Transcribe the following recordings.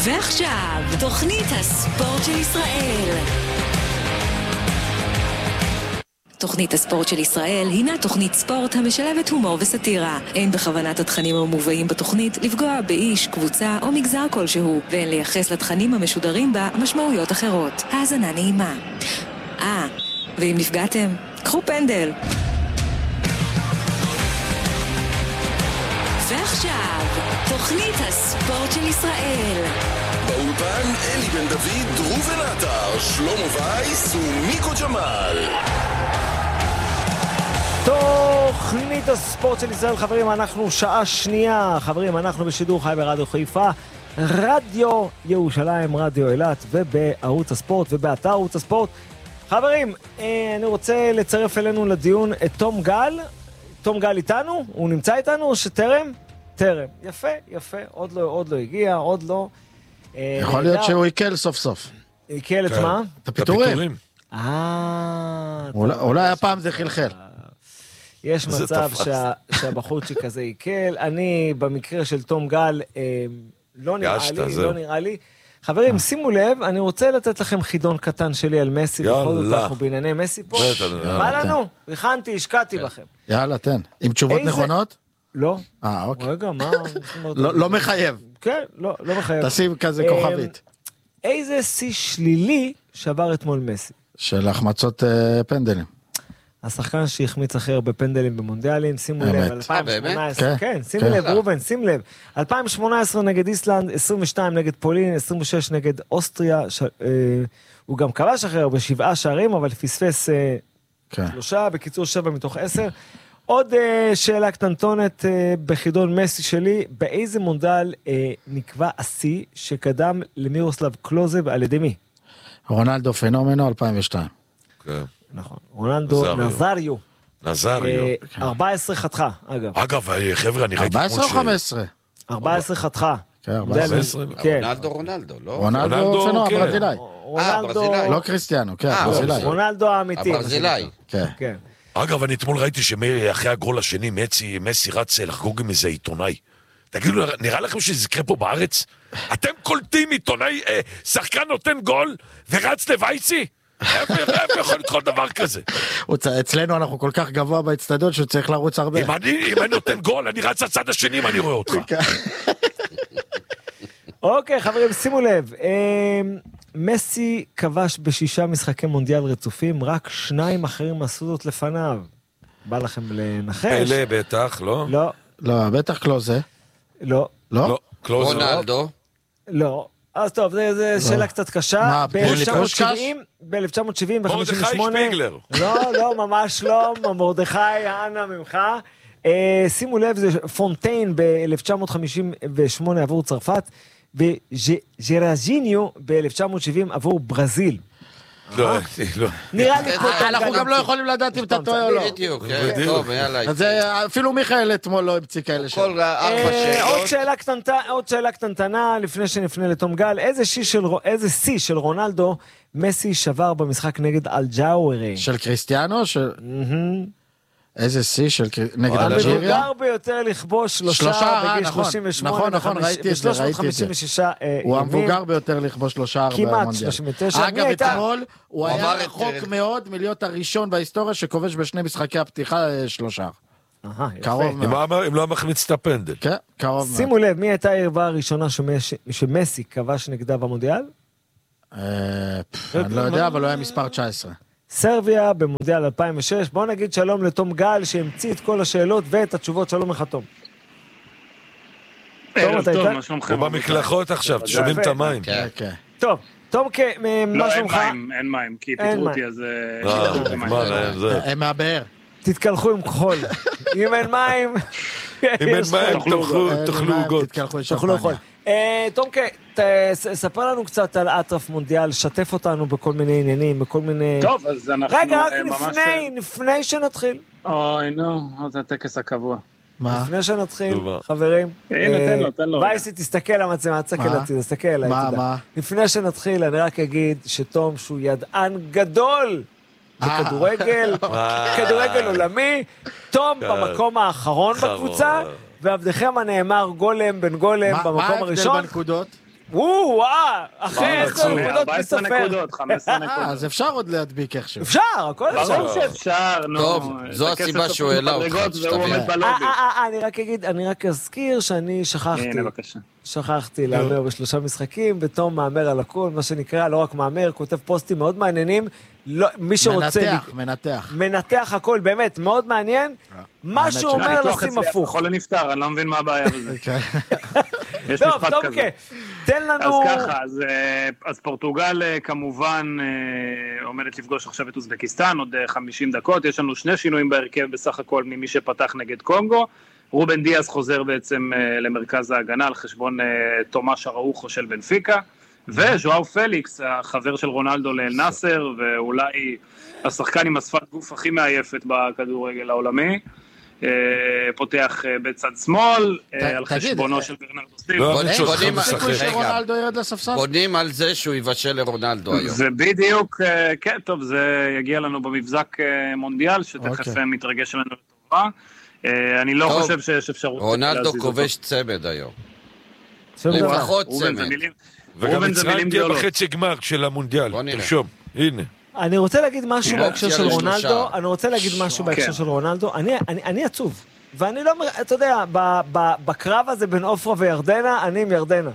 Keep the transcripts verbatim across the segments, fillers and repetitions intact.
ועכשיו, תוכנית הספורט של ישראל. תוכנית הספורט של ישראל הינה תוכנית ספורט המשלבת הומור וסטירה. אין בכוונת התכנים המובאים בתוכנית לפגוע באיש, קבוצה או מגזר כלשהו, ואין לייחס לתכנים המשודרים בה משמעויות אחרות. האזנה נעימה. אה, ואם נפגעתם, קחו פנדל. ועכשיו, תוכנית הספורט של ישראל. באולפן אלי בן דוד, דרובן עטר, שלמה וייס ומיקו ג'מאל. תוכנית הספורט של ישראל, חברים, אנחנו שעה שנייה. חברים, אנחנו בשידור חי ברדיו חיפה, רדיו ירושלים, רדיו אילת, ובערוץ הספורט ובאתר ערוץ הספורט. חברים, אני רוצה לצרף אלינו לדיון את תום גל. תום גל איתנו? הוא נמצא איתנו או שטרם? טרם. יפה, יפה. עוד לא, עוד לא הגיע, עוד לא. יכול להיות שהוא יקל סוף סוף. יקל את מה? את הפיטורים. אה... אולי הפעם זה חלחל. יש מצב שהבחורצ'יק הזה יקל. אני, במקרה של תום גל, לא נראה לי, לא נראה לי. חברים, שימו לב, אני רוצה לתת לכם חידון קטן שלי על מסי. בכל זאת אנחנו בענייני מסי פה. מה לנו? הכנתי, השקעתי בכם. יאללה, תן. עם תשובות נכונות? לא. אה, אוקיי. רגע, מה? לא מחייב. כן, לא מחייב. תשים כזה כוכבית. איזה שיא שלילי שבר אתמול מסי? של החמצות פנדלים. השחקן שהחמיץ הכי הרבה פנדלים במונדיאלים, שימו לב, אלפיים שמונה עשרה, כן, שימו לב, רובן, שים לב, אלפיים שמונה עשרה נגד איסלנד, עשרים ושתיים נגד פולין, עשרים ושש נגד אוסטריה, הוא גם כבש אחרי הרבה שבעה שערים, אבל פספס שלושה, בקיצור שבע מתוך עשר. עוד שאלה קטנטונת בחידון מסי שלי, באיזה מונדיאל נקבע השיא שקדם למירוסלב קלוזב על ידי מי? רונלדו פנומנו אלפיים ושתיים. כן. נכון, רונלדו נזריו. נזריו. ארבע עשרה חתכה, אגב. אגב, חבר'ה, אני ראיתי... ארבע עשרה או חמש עשרה? ארבע עשרה חתכה. כן, ארבע עשרה. רונלדו, רונלדו, לא? רונלדו פנו, הברזילאי. רונלדו... לא קריסטיאנו, כן, הברזילאי. רונלדו האמיתי. הברזילאי. כן. אגב, אני אתמול ראיתי שאחרי הגול השני, מסי רץ לחגוג עם איזה עיתונאי. תגידו, נראה לכם שזה יקרה פה בארץ? אתם קולטים עיתונאי, שחקן נותן גול ורץ לווייסי? איפה יכול לתחול דבר כזה? אצלנו אנחנו כל כך גבוה באצטדיון שהוא צריך לרוץ הרבה. אם אני נותן גול, אני רץ לצד השני אם אני רואה אותך. אוקיי, חברים, שימו לב. מסי כבש בשישה משחקי מונדיאל רצופים, רק שניים אחרים עשו זאת לפניו. בא לכם לנחש? פלא בטח, לא? לא. לא, בטח קלוזה. לא. לא? רונלדו. לא. אז טוב, זו שאלה קצת קשה. ב-אלף תשע מאות שבעים, ב-חמישים ושמונה. לא, לא, ממש לא. מרדכי, אנא ממך. שימו לב, זה פונטיין ב-אלף תשע מאות חמישים ושמונה עבור צרפת, וג'רז'יניו ב-אלף תשע מאות שבעים עבור ברזיל. לא, לא. נראה לי... אנחנו גם לא יכולים לדעת אם אתה טועה או לא. בדיוק, טוב, יאללה. אז אפילו מיכאל אתמול לא המציא כאלה שם. עוד שאלה קטנטנה, לפני שנפנה לתום גל, איזה שיא של רונלדו מסי שבר במשחק נגד אלג'אווירי? של קריסטיאנו? איזה שיא של נגד אלג'יריה? המבוגר ביותר לכבוש שלושה בגיל שלושים ושמונה. נכון, נכון, ראיתי את זה, ראיתי את זה. הוא המבוגר ביותר לכבוש שלושה במונדיאל. כמעט שלושים ותשע. אגב, אתמול הוא היה רחוק מאוד מלהיות הראשון בהיסטוריה שכובש בשני משחקי הפתיחה שלושה. קרוב מאוד. אם לא מחמיץ את הפנדל. כן, קרוב מאוד. שימו לב, מי הייתה הערבה הראשונה שמסי כבש נגדה במונדיאל? אני לא יודע, אבל הוא היה מספר תשע עשרה. סרביה במונדיאל אלפיים ושש. בואו נגיד שלום לתום גל שהמציא את כל השאלות ואת התשובות. שלום לך תום. ערב טוב, מה שלומכם? הוא במקלחות עכשיו, שומעים את המים. טוב, תום, מה שלומך? לא, אין מים, כי פיתרו אותי, אז... הם מהבאר. תתקלחו עם כחול. אם אין מים... אם אין מים, תאכלו עוגות. תאכלו חול. תומקה, ספר לנו קצת על אטרף מונדיאל, שתף אותנו בכל מיני עניינים, בכל מיני... טוב, אז אנחנו... רגע, רק לפני, לפני שנתחיל. אוי, נו, זה הטקס הקבוע. מה? לפני שנתחיל, חברים. הנה, תן לו, תן לו. וייסי, תסתכל למצלמה, תסתכל לצד, תסתכל עליי. מה, מה? לפני שנתחיל, אני רק אגיד שתום שהוא ידען גדול בכדורגל, כדורגל עולמי, תום במקום האחרון בקבוצה, ועבדכם הנאמר גולם בן גולם במקום הראשון. מה ההבדל בנקודות? וואו, אחרי עשר נקודות ארבע עשרה נקודות, חמש עשרה נקודות. אז אפשר עוד להדביק איכשהו. אפשר, הכל אפשר. ברור שאפשר, נו. טוב, זו הסיבה שהוא העלה אותך, שתבין. אני רק אגיד, אני רק אזכיר שאני שכחתי. הנה, בבקשה. שכחתי להמר בשלושה משחקים, בתום מאמר על הכל, מה שנקרא, לא רק מאמר, כותב פוסטים מאוד מעניינים, מי שרוצה... מנתח, מנתח. מנתח הכל, באמת, מאוד מעניין. מה שהוא אומר לשים הפוך. יכול לנפטר, אני לא מבין מה הבעיה בזה. יש טוב, משפט טוב, כזה. תן לנו... אז ככה, אז פורטוגל כמובן עומדת לפגוש עכשיו את אוזבקיסטן, עוד חמישים דקות, יש לנו שני שינויים בהרכב בסך הכל ממי שפתח נגד קונגו, רובן דיאס חוזר בעצם למרכז ההגנה על חשבון תומש אראוחו של בנפיקה, וז'ואאו פליקס, החבר של רונלדו לאל נאסר, ואולי השחקן עם השפת גוף הכי מעייפת בכדורגל העולמי, פותח בצד שמאל, על חשבונו של ברנרדו סילבה. בונים על זה שהוא יבשל לרונלדו היום. זה בדיוק, כן, טוב, זה יגיע לנו במבזק מונדיאל, שתכף מתרגש לנו לטובה. אני לא חושב שיש אפשרות... רונלדו כובש צמד היום. לפחות צמד. וגם מצרים תהיה בחצי גמר של המונדיאל. תרשום, הנה. אני רוצה להגיד משהו בהקשר של רונלדו, אני רוצה להגיד משהו בהקשר של רונלדו, אני עצוב, ואני לא, אתה יודע, בקרב הזה בין אופרה וירדנה, אני עם ירדנה.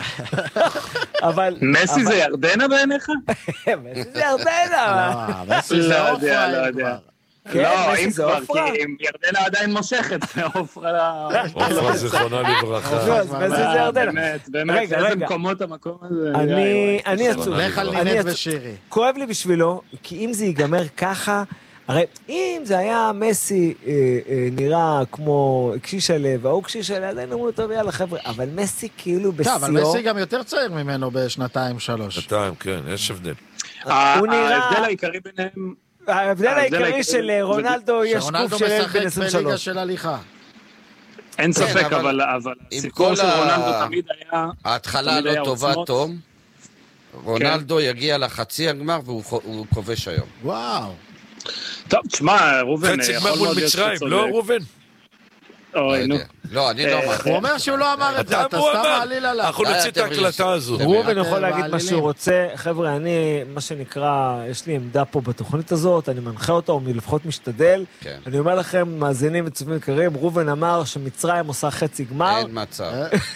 אבל... מסי זה ירדנה בעיניך? מסי זה ירדנה. מסי זה אופרה. לא יודע. לא, אם כבר, כי ירדנה עדיין מושכת, אופרה... אופרה זכרונה לברכה. מסי זה ירדנה. באמת, באמת, איזה מקומות המקום הזה. אני עצוב. לך על נינת ושירי. כואב לי בשבילו, כי אם זה ייגמר ככה, הרי אם זה היה מסי נראה כמו קשיש הלב, או קשיש הלב, עדיין אמרו טוב, יאללה חבר'ה, אבל מסי כאילו בסיור... אבל מסי גם יותר צעיר ממנו בשנתיים שלוש. שנתיים, כן, יש הבדל. ההבדל העיקרי ביניהם... ההבדל העיקרי של רונלדו יש גוף של ילד בן עשרים ושלוש. בליגה של הליכה. אין ספק, אבל הסיפור של רונלדו תמיד היה... ההתחלה לא טובה, תום. רונלדו יגיע לחצי הגמר והוא כובש היום. וואו. טוב, תשמע, רובן... חצי גמר מול מצרים, לא רובן? אוי, נו. לא, אני לא אמר. הוא אומר שהוא לא אמר את זה, אתה סתם מעליל עליו. אנחנו נוציא את ההקלטה הזו. רובן יכול להגיד מה שהוא רוצה. חבר'ה, אני, מה שנקרא, יש לי עמדה פה בתוכנית הזאת, אני מנחה אותה, או לפחות משתדל. אני אומר לכם, מאזינים וצופים יקרים, רובן אמר שמצרים עושה חצי גמר. אין מצב.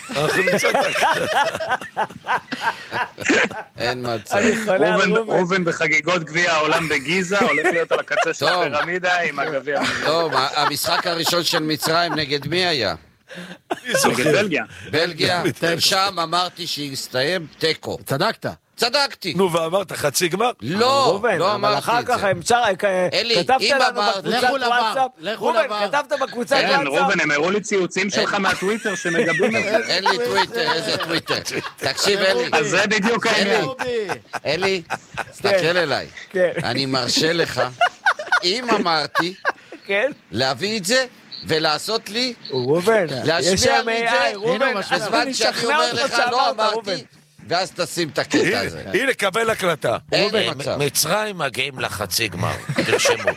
אין מצב. רובן בחגיגות גביע העולם בגיזה, הולך להיות על הקצה של הפירמידה עם הגביע. טוב, המשחק הראשון של מצרים נגד מי היה? נגד בלגיה. בלגיה, שם אמרתי שיסתיים תיקו. צדקת. צדקתי. נו, ואמרת חצי גמר? לא, לא אמרתי את זה. אחר כך כתבת לנו בקבוצת וואטסאפ. רובן, כתבת בקבוצת וואטסאפ. כן, רובן, הם הראו לי ציוצים שלך מהטוויטר שמגבים את זה. אין לי טוויטר, איזה טוויטר. תקשיב, אלי. אז זה בדיוק העניין. אלי, תסתכל אליי. אני מרשה לך, אם אמרתי, להביא את זה, ולעשות לי, רובן, להשמיע לי את זה, בזמן שאני אומר לך, לא אמרתי, ואז תשים את הקטע הזה. הנה, קבל הקלטה. מצרים מגיעים לחצי גמר, תרשמו.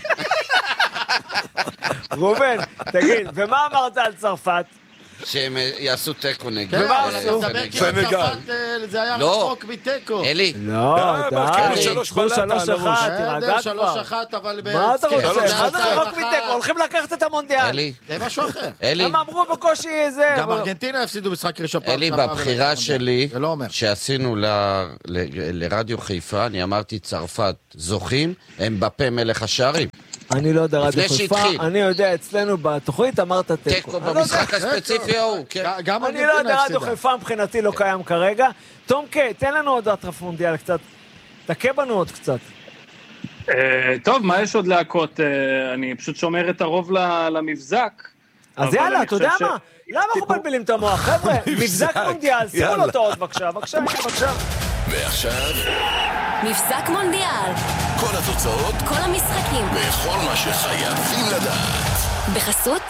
רובן, תגיד, ומה אמרת על צרפת? שהם יעשו טקו נגד. ומה עשו? זה היה רחוק מטקו. אלי. לא, די. קחו שלוש אחת, תירגע כבר. שלוש אחת, אבל... מה אתה רוצה? מה זה רחוק מטקו? הולכים לקחת את המונדיאל. אלי. זה משהו אחר. אלי. הם אמרו בקושי איזה... גם ארגנטינה הפסידו משחק ראשון. אלי, בבחירה שלי, שעשינו לרדיו חיפה, אני אמרתי צרפת זוכים, הם בפה מלך השערים. אני לא יודע רדיו חיפה, אני יודע אצלנו בתוכנית אמרת תיקו. תיקו במשחק הספציפי ההוא, כן. אני לא יודע רדיו חיפה מבחינתי לא קיים כרגע. תומקה, תן לנו עוד אטרף מונדיאל קצת, תקה בנו עוד קצת. טוב, מה יש עוד להקות? אני פשוט שומר את הרוב למבזק. אז יאללה, אתה יודע מה? למה אנחנו מבלבלים את המוח? חבר'ה, מבזק מונדיאל, שימו לו אותו עוד בבקשה, בבקשה, בבקשה. ועכשיו... מבזק מונדיאל. כל התוצאות, כל המשחקים. וכל מה שחייבים לדעת. בחסות?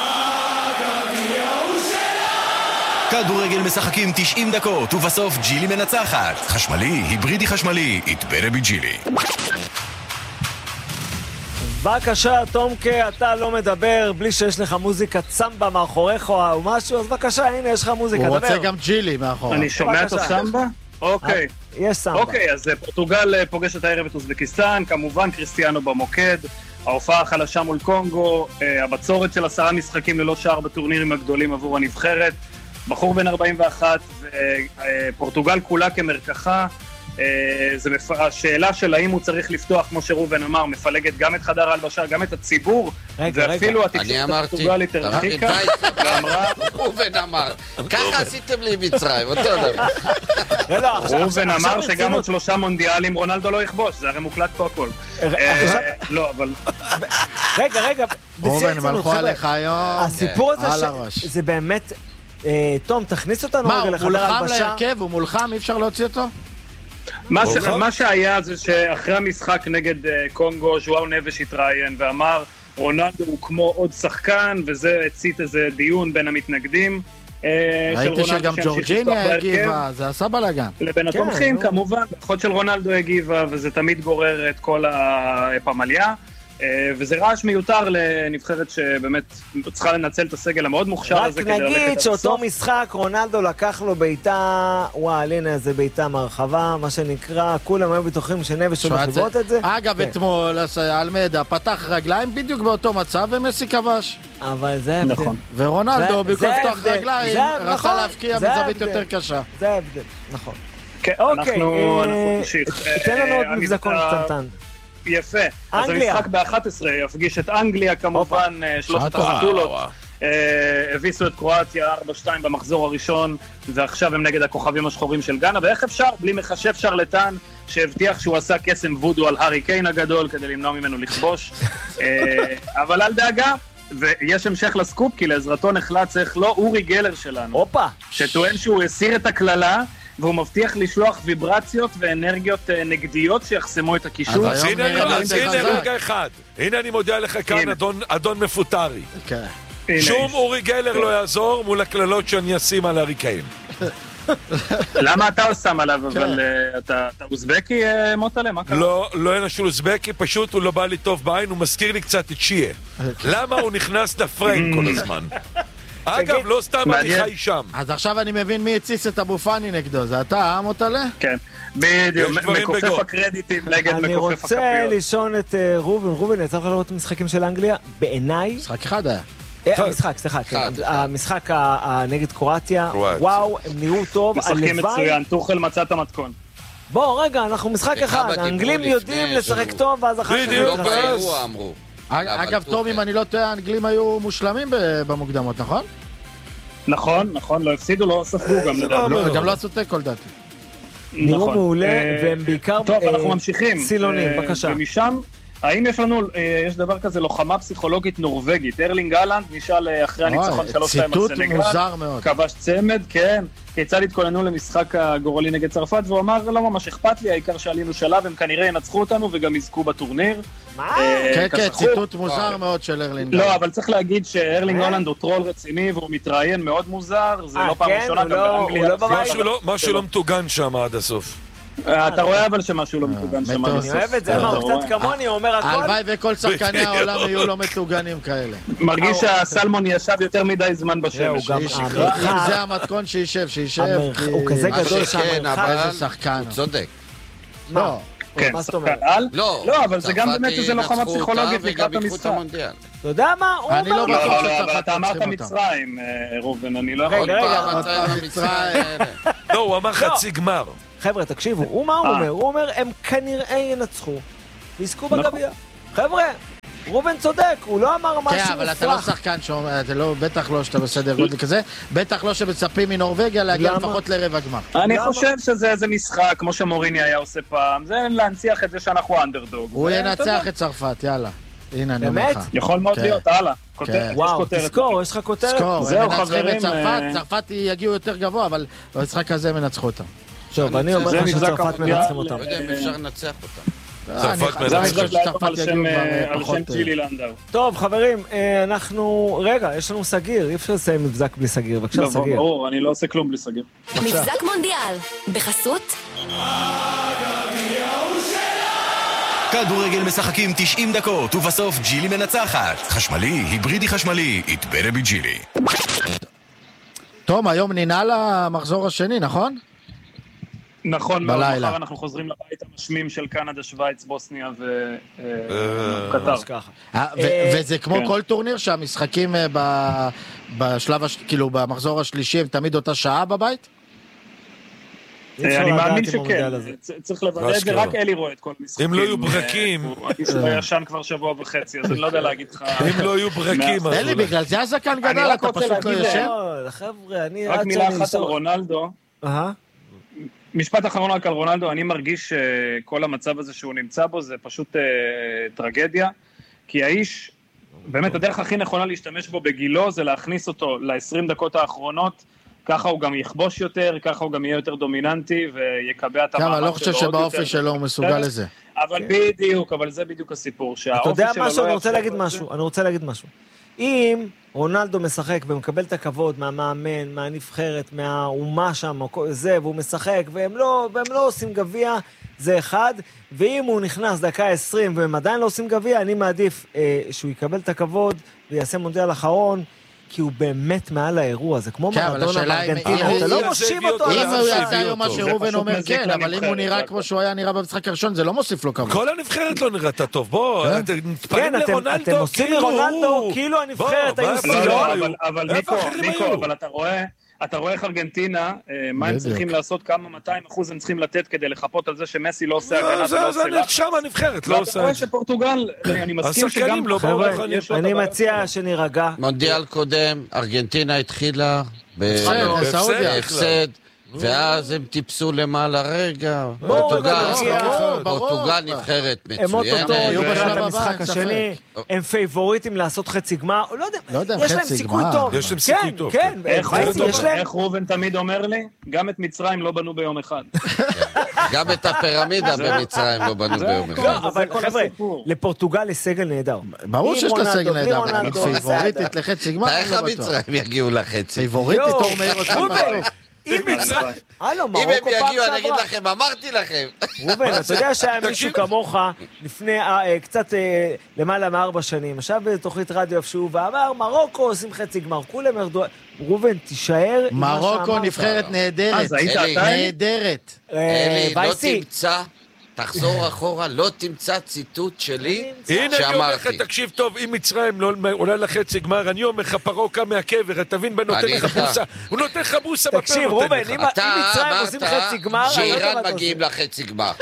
כדורגל משחקים תשעים דקות, ובסוף ג'ילי מנצחת. חשמלי, היברידי חשמלי, יתברה בג'ילי. בבקשה, תומקה, אתה לא מדבר בלי שיש לך מוזיקת סמבה מאחוריך או משהו, אז בבקשה, הנה, יש לך מוזיקה, דבר. הוא רוצה גם ג'ילי מאחורי. אני שומע את הסמבה? אוקיי. יש סמבה. אוקיי, אז פורטוגל פוגשת הערב את אוזבקיסטן, כמובן קריסטיאנו במוקד, ההופעה החלשה מול קונגו, הבצורת של עשרה משחקים ללא שער בטורנירים הגדולים עבור הנבחרת, בחור בן ארבעים ואחת, ופורטוגל כולה כמרקחה, זה מפ... השאלה של האם הוא צריך לפתוח, כמו שרובן אמר, מפלגת גם את חדר ההלבשה, גם את הציבור, רגע, ואפילו רגע. התקשורת הפורטוגלית הרחיקה, ואמרה... רובן אמר, ככה עשיתם לי מצרים, אותו דבר. רובן אמר שגם עוד שלושה מונדיאלים רונלדו לא יכבוש, זה הרי מוקלט פה הכל. לא, אבל... רגע, רגע. רובן, מלכו עליך היום. הסיפור הזה זה באמת... תום, תכניס אותנו רגע לחדר ההלבשה. מה, הוא מולחם להרכב? הוא מולחם? אי אפשר להוציא אותו? מה שהיה זה שאחרי המשחק נגד קונגו, ז'ואאו נבש התראיין ואמר, רונלדו הוא כמו עוד שחקן, וזה הצית איזה דיון בין המתנגדים. ראיתי שגם ג'ורג'יניה הגיבה, זה עשה בלגן. לבין התומכים, כמובן, אחות של רונלדו הגיבה, וזה תמיד גורר את כל הפמליה. וזה רעש מיותר לנבחרת שבאמת צריכה לנצל את הסגל המאוד מוכשר הזה. רק נגיד שאותו משחק רונלדו לקח לו ביתה, וואל, הנה זה ביתה מרחבה, מה שנקרא, כולם היו בטוחים שנבש הולך לבעוט את זה. אגב, אתמול אלמדה פתח רגליים בדיוק באותו מצב ומסי כבש. אבל זה ההבדל. נכון. ורונלדו במקום לפתוח רגליים רצה להבקיע בזווית יותר קשה. זה ההבדל, נכון. אוקיי, אנחנו נמשיך. תן לנו עוד מבזקון קטנטן. יפה. אז המשחק ב-אחת עשרה יפגיש את אנגליה, כמובן, שלושת החתולות. הביסו את קרואטיה ארבע שתיים במחזור הראשון, ועכשיו הם נגד הכוכבים השחורים של גאנה, ואיך אפשר? בלי מחשב שרלטן, שהבטיח שהוא עשה קסם וודו על הארי קיין הגדול, כדי למנוע ממנו לכבוש. אבל אל דאגה, ויש המשך לסקופ, כי לעזרתו נחלץ איך לא אורי גלר שלנו. אופה. שטוען שהוא הסיר את הכללה, והוא מבטיח לשלוח ויברציות ואנרגיות נגדיות שיחסמו את הקישור. אז הנה רגע אחד, הנה אני מודיע לך כאן אדון מפוטרי. שום אורי גלר לא יעזור מול הכללות שאני אשים על הארי קיין. למה אתה שם עליו, אבל אתה אוזבקי מוטלה? מה קרה? לא, לא אין משהו אוזבקי, פשוט הוא לא בא לי טוב בעין, הוא מזכיר לי קצת את שיה. למה הוא נכנס לפריים כל הזמן? אגב, לא סתם אני חי שם. אז עכשיו אני מבין מי הציס את אבו פאני נגדו, זה אתה, אה, מוטלה? כן, בדיוק, מכופף הקרדיטים נגד מכופף הכפיות. אני רוצה לישון את רובן, רובן, יצא לך לראות משחקים של אנגליה? בעיניי... משחק אחד היה. המשחק, סליחה, המשחק נגד קרואטיה, וואו, הם נראו טוב, משחקים מצוין, תוכל מצא את המתכון. בוא, רגע, אנחנו משחק אחד, האנגלים יודעים לשחק טוב, ואז אחר כך... לא באירוע אמרו. אגב, טוב, אם אני לא טועה, האנגלים היו מושלמים במוקדמות, נכון? נכון, נכון, לא הפסידו, לא ספרו גם לדעת. גם לא עשו תיקו לדעתי. נראו מעולה, והם בעיקר... טוב, אנחנו ממשיכים. סילונים, בבקשה. ומשם, האם יש לנו, יש דבר כזה, לוחמה פסיכולוגית נורווגית? ארלינג הלנד נשאל אחרי הניצחון שלוש שתיים על סנגל. ציטוט מוזר מאוד. כבש צמד, כן. כיצד התכוננו למשחק הגורלי נגד צרפת, והוא אמר, לא ממש אכפת לי, העיקר שעלינו שלב, הם כנראה ינצחו אותנו וגם יזכו בטורניר. מה? כן, כן, ציטוט מוזר מאוד של ארלינג. לא, אבל צריך להגיד שארלינג הולנד הוא טרול רציני, והוא מתראיין מאוד מוזר, זה לא פעם ראשונה, גם באנגליה. משהו לא מתוגן שם עד הסוף. אתה רואה אבל שמשהו לא מתוגן שם. אני אוהב את זה, הוא קצת כמוני, הוא אומר הכל. הלוואי וכל שחקני העולם יהיו לא מתוגנים כאלה. מרגיש שהסלמון ישב יותר מדי זמן בשמש. אם זה המתכון שישב, שישב. הוא כזה גדול שהמרחק, הוא צודק. לא. כן, שחקן על? לא, אבל זה גם באמת איזה לוחמה פסיכולוגית לקראת המשחק. אתה יודע מה? אני לא בטוח שצרפת אתה אמרת מצרים, רובן, אני לא יכול... לא, הוא אמר חצי גמר. חבר'ה, תקשיבו, הוא מה הוא אומר? הוא אומר, הם כנראה ינצחו, ויזכו בגביע. חבר'ה, רובן צודק, הוא לא אמר משהו מופרח. כן, אבל אתה לא שחקן, בטח לא שאתה בסדר גודל כזה, בטח לא שמצפים מנורווגיה להגיע לפחות לרבע גמר. אני חושב שזה איזה משחק, כמו שמוריני היה עושה פעם, זה להנציח את זה שאנחנו אנדרדוג. הוא ינצח את צרפת, יאללה. הנה, אני אומר לך. יכול מאוד להיות, הלאה. וואו, תזכור, יש לך כותרת. תזכור, הם מנצחים את צרפת, צרפת יגיעו יותר גבוה, אבל במשחק הזה מנצחו אותם. טוב, אני אומר לך שצרפת מנצחים אותם. לא יודע אם אפשר לנצח אותם. צרפת מנצחים. על שם ג'ילי לנדאו. טוב, חברים, אנחנו... רגע, יש לנו סגיר, אי אפשר לסיים מבזק בלי סגיר. בבקשה, סגיר. ברור, אני לא עושה כלום בלי סגיר. מבזק מונדיאל, בחסות? כדורגל משחקים תשעים דקות, ובסוף ג'ילי מנצחת. חשמלי, היברידי חשמלי, it better be ג'ילי. תום, היום ננעל המחזור השני, נכון? נכון, מחר אנחנו חוזרים לבית המשמים של קנדה, שוויץ, בוסניה וקטר. וזה כמו כל טורניר שהמשחקים בשלב, כאילו במחזור השלישי הם תמיד אותה שעה בבית? אני מאמין שכן, צריך לוודא את זה, רק אלי רואה את כל משחקים. אם לא יהיו ברקים... הוא ישן כבר שבוע וחצי, אז אני לא יודע להגיד לך... אם לא יהיו ברקים... אלי, בגלל זה הזקן גדל, אתה פשוט לא ישן? רק מילה אחת על רונלדו. משפט אחרון רק על רונלדו, אני מרגיש שכל המצב הזה שהוא נמצא בו זה פשוט טרגדיה, כי האיש, באמת הדרך הכי נכונה להשתמש בו בגילו זה להכניס אותו ל-עשרים דקות האחרונות, ככה הוא גם יכבוש יותר, ככה הוא גם יהיה יותר דומיננטי ויקבע את המעמד שלו. כמה, לא חושב שבאופי שלו הוא מסוגל לזה. אבל בדיוק, אבל זה בדיוק הסיפור. אתה יודע משהו, אני רוצה להגיד משהו, אני רוצה להגיד משהו. אם רונלדו משחק ומקבל את הכבוד מהמאמן, מהנבחרת, מהאומה שם, זה, והוא משחק, והם לא, והם לא עושים גביע, זה אחד, ואם הוא נכנס דקה עשרים והם עדיין לא עושים גביע, אני מעדיף אה, שהוא יקבל את הכבוד ויעשה מונדיאל אחרון, כי הוא באמת מעל האירוע, זה כמו מרדונה בארגנטינה, אתה לא מושיב אותו. אם הוא יעשה היום מה שרובן אומר כן, אבל אם הוא נראה כמו שהוא היה נראה במשחק הראשון, זה לא מוסיף לו כבוד. כל הנבחרת לא נראתה טוב, בוא, נתפלים לרונלדו, אתם עושים מרונלדו, כאילו הנבחרת היו סילון. אבל ניקו, ניקו, אבל אתה רואה, אתה רואה איך ארגנטינה, מה הם צריכים לעשות, כמה מאתיים אחוז הם צריכים לתת כדי לחפות על זה שמסי לא עושה הגנה ולא עושה לה. שם הנבחרת לא עושה. ואתה רואה שפורטוגל, אני מסכים שגם... אני מציע שנירגע. מונדיאל קודם, ארגנטינה התחילה בהפסד, ואז הם טיפסו למעלה רגע. פורטוגל נבחרת מצוינת. היו בשלב המשחק השני, הם פייבוריטים לעשות חצי גמר, לא יודע, יש להם סיכוי טוב. יש להם סיכוי טוב. כן, איך רובן תמיד אומר לי? גם את מצרים לא בנו ביום אחד. גם את הפירמידה במצרים לא בנו ביום אחד. אבל חבר'ה, לפורטוגל יש סגל נהדר. ברור שיש לה סגל נהדר, אבל פייבוריטית לחצי גמר. איך המצרים יגיעו לחצי? פייבוריטית אומר אותם. אם הם יגיעו, אני אגיד לכם, אמרתי לכם. רובן, אתה יודע שהיה מישהו כמוך לפני קצת למעלה מארבע שנים, עכשיו בתוכנית רדיו אפשהו ואמר, מרוקו עושים חצי גמר, כולם ירדו. רובן, תישאר. מרוקו נבחרת נהדרת. נהדרת. אלי, לא תמצא. תחזור אחורה, לא תמצא ציטוט שלי שאמרתי. הנה אני אומר לך, תקשיב טוב, אם מצרים לא עולה לחצי גמר, אני אומר לך פרוקה מהקבר, תבין בנותן לך בוסה, הוא נותן לך בוסה בפה. תקשיב רובן, אם מצרים עושים חצי גמר, שאיראן מגיעים לחצי גמר.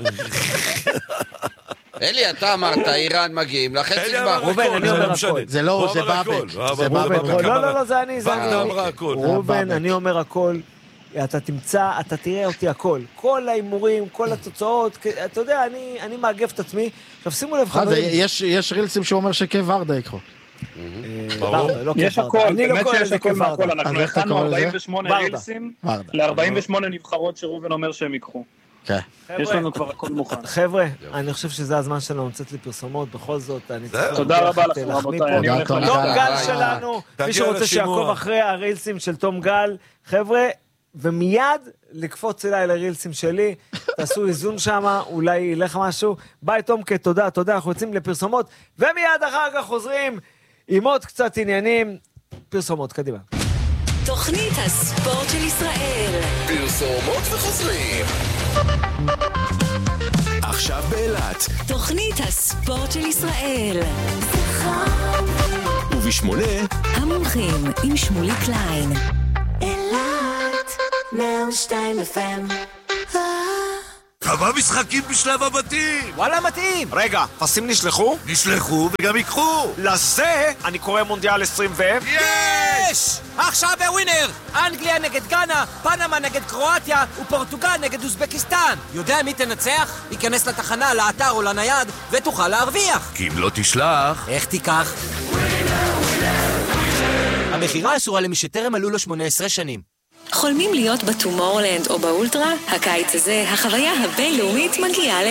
אלי, אתה אמרת, איראן מגיעים לחצי גמר. רובן, אני אומר הכל. זה לא, זה באבק. זה באבק. לא, לא, לא, זה אני, זה אני. רובן, אני אומר הכל. אתה תמצא, אתה תראה אותי הכל. כל האימורים, כל התוצאות, אתה יודע, אני, אני מאגף את עצמי. עכשיו שימו לב חברים. יש רילסים שאומר שכיף ורדה יקחו. יש הכל, באמת שיש הכל מהכל. אנחנו הכנו ארבעים ושמונה רילסים ל-ארבעים ושמונה נבחרות שרובן אומר שהם ייקחו. יש לנו כבר הכל מוכן. חבר'ה, אני חושב שזה הזמן שלנו לצאת לפרסומות, בכל זאת, אני צריך... תודה רבה לכם, רבותיי. תום גל שלנו, מי שרוצה שיעקוב אחרי הרילסים של תום גל, חבר'ה, ומיד לקפוץ אליי לרילסים שלי, תעשו איזון שם, אולי ילך משהו. ביי תומקה, תודה, תודה, אנחנו יוצאים לפרסומות, ומיד אחר כך חוזרים עם עוד קצת עניינים. פרסומות, קדימה. תוכנית הספורט של ישראל. פרסומות וחוזרים. עכשיו באילת. תוכנית הספורט של ישראל. ובשמונה המומחים עם שמולי קליין. אילת מאה ושתיים אף אם. כמה משחקים בשלב הבתים? וואלה מתאים. רגע, פסים נשלחו? נשלחו וגם ייקחו. לזה אני קורא מונדיאל עשרים ו... יש! עכשיו בווינר! אנגליה נגד גאנה, פנמה נגד קרואטיה ופורטוגל נגד אוזבקיסטן. יודע מי תנצח? ייכנס לתחנה, לאתר או לנייד ותוכל להרוויח. כי אם לא תשלח... איך תיקח? המחירה אסורה למי שטרם מלאו לו שמונה עשרה שנים. חולמים להיות בטומורלנד או באולטרה? הקיץ הזה, החוויה הבינלאומית מגיעה